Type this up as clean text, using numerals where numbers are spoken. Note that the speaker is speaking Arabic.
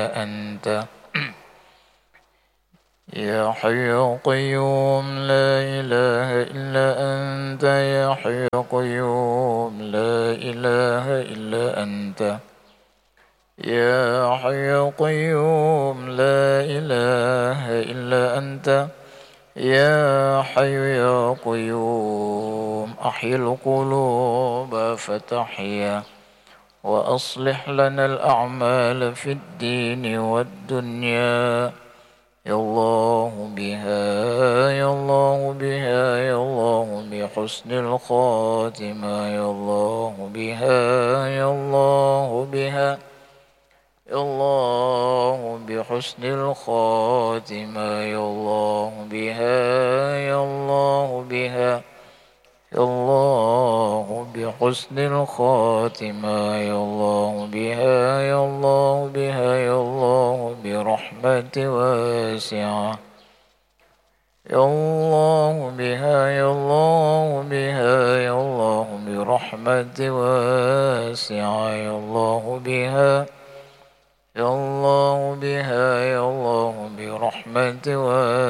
أنت يا حي يا قيوم لا إله إلا أنت يا حي يا قيوم لا إله إلا أنت يا حي يا قيوم لا إله إلا أنت يا حي يا قيوم أحيي القلوب فتحيا وأصلح لنا الأعمال في الدين والدنيا يا الله بها يا الله بها يا الله بحسن الخاتمة يا الله بها يا الله بها يا الله بحسن الخاتمة يا الله بها يا الله بها يا الله بحسن الخاتمة يا الله بها يا الله بها يا الله برحمة واسعة يا الله بها يا الله بها يا الله برحمة واسعة يا الله بها يا الله بها يا الله برحمة واسعة